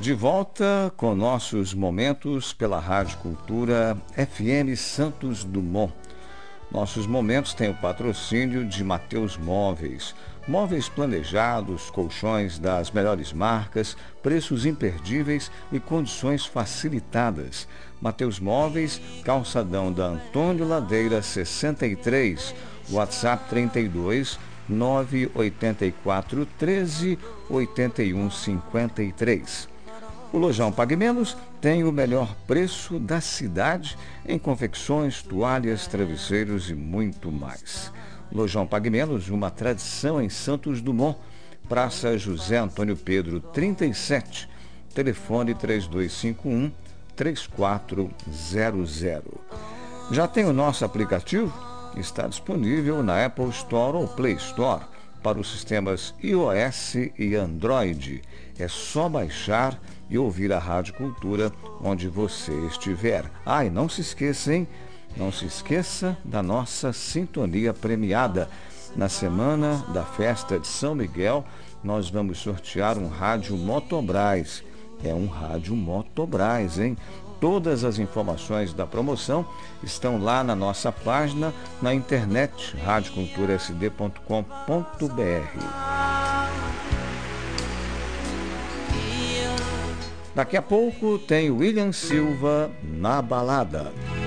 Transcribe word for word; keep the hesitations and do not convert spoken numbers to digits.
De volta com nossos momentos pela Rádio Cultura F M Santos Dumont. Nossos momentos têm o patrocínio de Mateus Móveis. Móveis planejados, colchões das melhores marcas, preços imperdíveis e condições facilitadas. Mateus Móveis, Calçadão da Antônio Ladeira sessenta e três, WhatsApp trinta e dois, nove oito quatro, treze, oito um cinco três. O Lojão Pague Menos tem o melhor preço da cidade em confecções, toalhas, travesseiros e muito mais. Lojão Pague Menos, uma tradição em Santos Dumont, Praça José Antônio Pedro trinta e sete, telefone três dois cinco um, três quatro zero zero. Já tem o nosso aplicativo? Está disponível na Apple Store ou Play Store para os sistemas iOS e Android. É só baixar e ouvir a Rádio Cultura onde você estiver. Ah, e não se esqueça, hein? Não se esqueça da nossa sintonia premiada. Na semana da festa de São Miguel, nós vamos sortear um rádio Motobras. É um rádio Motobras, hein? Todas as informações da promoção estão lá na nossa página na internet, rádio cultura s d ponto com ponto b r. Daqui a pouco tem William Silva na balada.